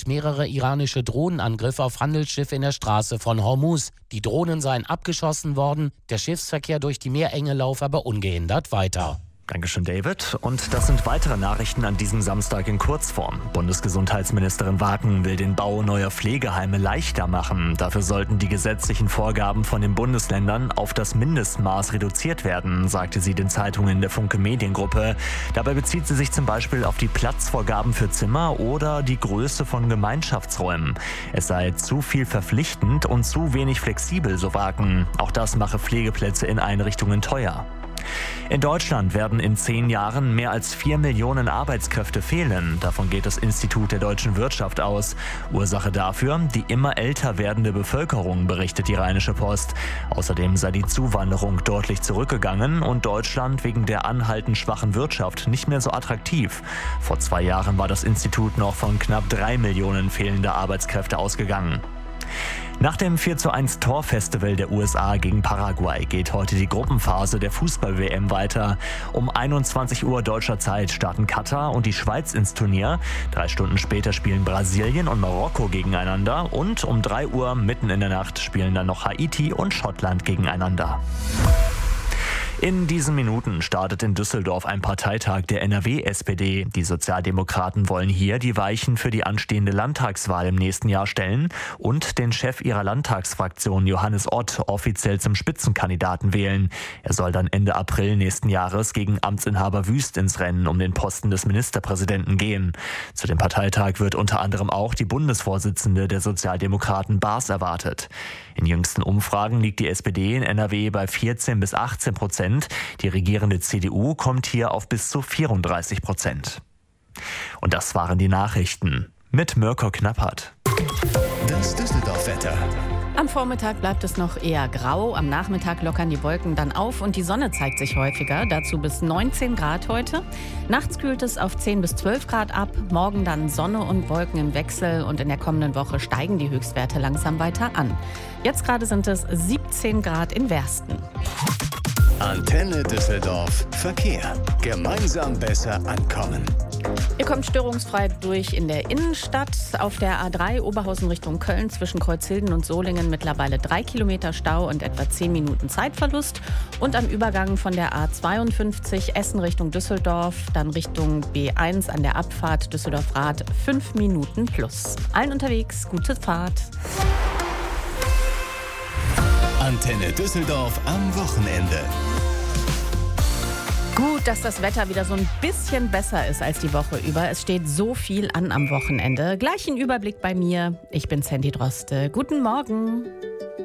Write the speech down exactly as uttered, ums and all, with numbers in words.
und mehrere iranische Drohnenangriffe auf Handelsschiffe in der Straße von Hormuz. Die Drohnen seien abgeschossen worden, der Schiffsverkehr durch die Meerenge laufe aber ungehindert weiter. Dankeschön, David. Und das sind weitere Nachrichten an diesem Samstag in Kurzform. Bundesgesundheitsministerin Waken will den Bau neuer Pflegeheime leichter machen. Dafür sollten die gesetzlichen Vorgaben von den Bundesländern auf das Mindestmaß reduziert werden, sagte sie den Zeitungen der Funke Mediengruppe. Dabei bezieht sie sich zum Beispiel auf die Platzvorgaben für Zimmer oder die Größe von Gemeinschaftsräumen. Es sei zu viel verpflichtend und zu wenig flexibel, so Waken. Auch das mache Pflegeplätze in Einrichtungen teuer. In Deutschland werden in zehn Jahren mehr als vier Millionen Arbeitskräfte fehlen. Davon geht das Institut der deutschen Wirtschaft aus. Ursache dafür die immer älter werdende Bevölkerung, berichtet die Rheinische Post. Außerdem sei die Zuwanderung deutlich zurückgegangen und Deutschland wegen der anhaltend schwachen Wirtschaft nicht mehr so attraktiv. Vor zwei Jahren war das Institut noch von knapp drei Millionen fehlender Arbeitskräfte ausgegangen. Nach dem vier zu eins Torfestival der U S A gegen Paraguay geht heute die Gruppenphase der Fußball-W M weiter. Um einundzwanzig Uhr deutscher Zeit starten Katar und die Schweiz ins Turnier. Drei Stunden später spielen Brasilien und Marokko gegeneinander. Und um drei Uhr mitten in der Nacht spielen dann noch Haiti und Schottland gegeneinander. In diesen Minuten startet in Düsseldorf ein Parteitag der N R W-S P D. Die Sozialdemokraten wollen hier die Weichen für die anstehende Landtagswahl im nächsten Jahr stellen und den Chef ihrer Landtagsfraktion, Johannes Ott, offiziell zum Spitzenkandidaten wählen. Er soll dann Ende April nächsten Jahres gegen Amtsinhaber Wüst ins Rennen um den Posten des Ministerpräsidenten gehen. Zu dem Parteitag wird unter anderem auch die Bundesvorsitzende der Sozialdemokraten Baas erwartet. In jüngsten Umfragen liegt die S P D in N R W bei vierzehn bis achtzehn Prozent. Die regierende C D U kommt hier auf bis zu vierunddreißig Prozent. Und das waren die Nachrichten mit Mirko Knappert. Das Düsseldorf-Wetter. Am Vormittag bleibt es noch eher grau, am Nachmittag lockern die Wolken dann auf und die Sonne zeigt sich häufiger, dazu bis neunzehn Grad heute. Nachts kühlt es auf zehn bis zwölf Grad ab, morgen dann Sonne und Wolken im Wechsel und in der kommenden Woche steigen die Höchstwerte langsam weiter an. Jetzt gerade sind es siebzehn Grad in Wersten. Antenne Düsseldorf Verkehr. Gemeinsam besser ankommen. Ihr kommt störungsfrei durch in der Innenstadt. Auf der A drei Oberhausen Richtung Köln zwischen Kreuzhilden und Solingen mittlerweile drei Kilometer Stau und etwa zehn Minuten Zeitverlust. Und am Übergang von der A zweiundfünfzig Essen Richtung Düsseldorf, dann Richtung B eins an der Abfahrt Düsseldorf-Rath fünf Minuten plus. Allen unterwegs, gute Fahrt. Antenne Düsseldorf am Wochenende. Gut, dass das Wetter wieder so ein bisschen besser ist als die Woche über. Es steht so viel an am Wochenende. Gleich ein Überblick bei mir. Ich bin Sandy Droste. Guten Morgen.